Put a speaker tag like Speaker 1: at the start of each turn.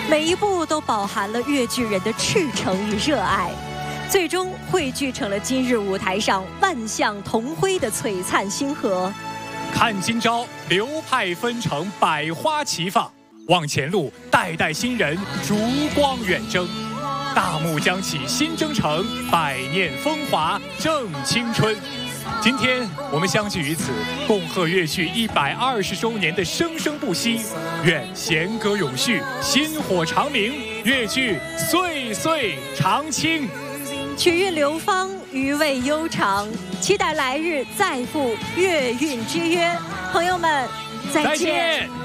Speaker 1: 每一步都饱含了越剧人的赤诚与热爱，最终汇聚成了今日舞台上万象同辉的璀璨星河。
Speaker 2: 看今朝，流派纷呈，百花齐放；望前路，代代新人烛光远征。大幕将起新征程，百年风华正青春。今天我们相聚于此，共贺越剧120周年的生生不息。愿弦歌永续，薪火长鸣，越剧岁岁长青。
Speaker 1: 曲韵流芳，余味悠长，期待来日再赴越韵之约。朋友们，再见。